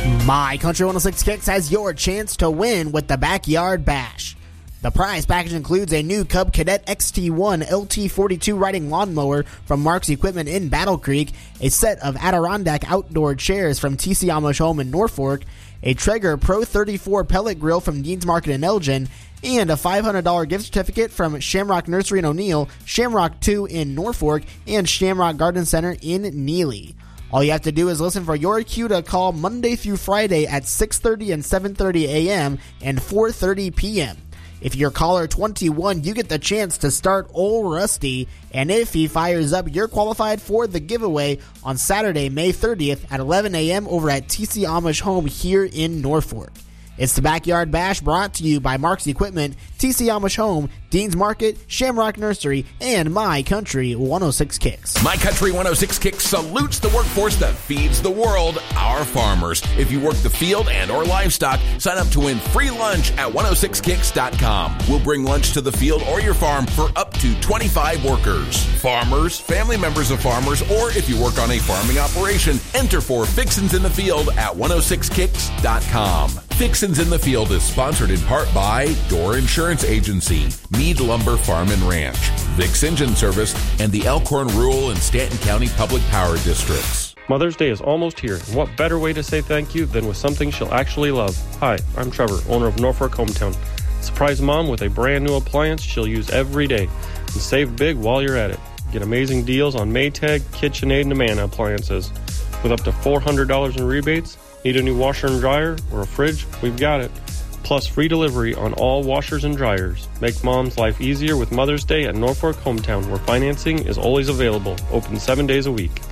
My Country 106 Kicks has your chance to win with the Backyard Bash. The prize package includes a new Cub Cadet XT1 LT42 riding lawnmower from Mark's Equipment in Battle Creek, a set of Adirondack outdoor chairs from TC Amish Home in Norfolk, a Traeger Pro 34 pellet grill from Dean's Market in Elgin, and a $500 gift certificate from Shamrock Nursery in O'Neill, Shamrock 2 in Norfolk, and Shamrock Garden Center in Neely. All you have to do is listen for your cue to call Monday through Friday at 6:30 and 7:30 a.m. and 4:30 p.m. If you're caller 21, you get the chance to start Old Rusty, and if he fires up, you're qualified for the giveaway on Saturday, May 30th at 11 a.m. over at TC Amish Home here in Norfolk. It's the Backyard Bash brought to you by Mark's Equipment, TC Amish Home, Dean's Market, Shamrock Nursery, and My Country 106 Kicks. My Country 106 Kicks salutes the workforce that feeds the world, our farmers. If you work the field and or livestock, sign up to win free lunch at 106kicks.com. We'll bring lunch to the field or your farm for up to 25 workers. Farmers, family members of farmers, or if you work on a farming operation, enter for Fixins in the Field at 106kicks.com. Fixins in the Field is sponsored in part by Door Insurance Agency, Meade Lumber Farm and Ranch, Vicks Engine Service, and the Elkhorn Rural and Stanton County Public Power Districts. Mother's Day is almost here, and what better way to say thank you than with something she'll actually love. Hi, I'm Trevor, owner of Norfolk Hometown. Surprise Mom with a brand new appliance she'll use every day, and save big while you're at it. Get amazing deals on Maytag, KitchenAid, and Amana appliances. With up to $400 in rebates, need a new washer and dryer or a fridge? We've got it. Plus free delivery on all washers and dryers. Make Mom's life easier with Mother's Day at Norfolk Hometown, where financing is always available. Open 7 days a week.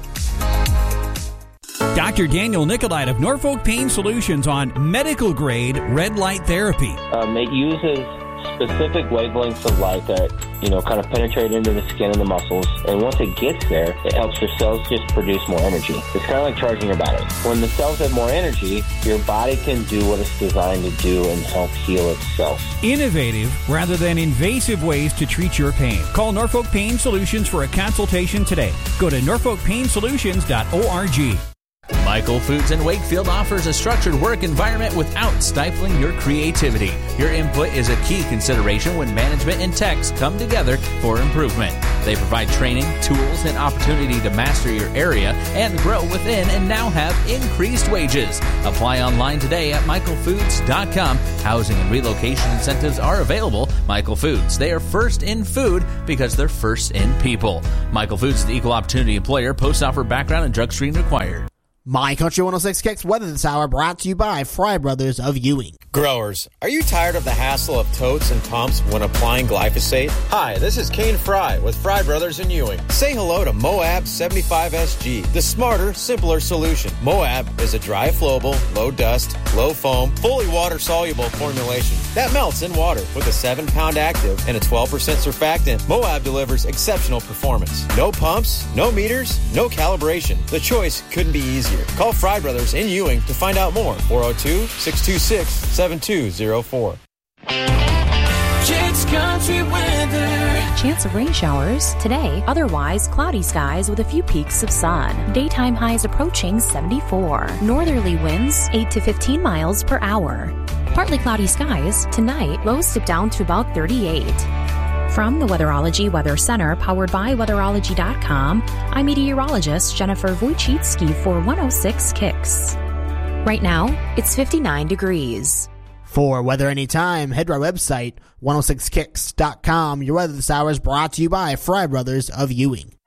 Dr. Daniel Nicolite of Norfolk Pain Solutions on medical-grade red light therapy. It uses specific wavelengths of light that, kind of penetrate into the skin and the muscles. And once it gets there, it helps your cells just produce more energy. It's kind of like charging your battery. When the cells have more energy, your body can do what it's designed to do and help heal itself. Innovative rather than invasive ways to treat your pain. Call Norfolk Pain Solutions for a consultation today. Go to norfolkpainsolutions.org. Michael Foods in Wakefield offers a structured work environment without stifling your creativity. Your input is a key consideration when management and techs come together for improvement. They provide training, tools, and opportunity to master your area and grow within, and now have increased wages. Apply online today at michaelfoods.com. Housing and relocation incentives are available. Michael Foods, they are first in food because they're first in people. Michael Foods is the equal opportunity employer. Post offer background and drug screening required. My Country 106 Kicks weather this hour brought to you by Fry Brothers of Ewing. Growers, are you tired of the hassle of totes and pumps when applying glyphosate? Hi, this is Kane Fry with Fry Brothers in Ewing. Say hello to Moab 75SG, the smarter, simpler solution. Moab is a dry flowable, low dust, low foam, fully water-soluble formulation that melts in water with a 7-pound active and a 12% surfactant. Moab delivers exceptional performance. No pumps, no meters, no calibration. The choice couldn't be easier. Call Fry Brothers in Ewing to find out more. 402-626-7204. Kicks Country Weather. Chance of rain showers today. Otherwise, cloudy skies with a few peaks of sun. Daytime highs approaching 74. Northerly winds 8 to 15 miles per hour. Partly cloudy skies tonight. Lows dip down to about 38. From the Weatherology Weather Center, powered by Weatherology.com, I'm meteorologist Jennifer Wojcicki for 106 Kicks. Right now, it's 59 degrees. For weather anytime, head to our website, 106kicks.com. Your weather this hour is brought to you by Fry Brothers of Ewing.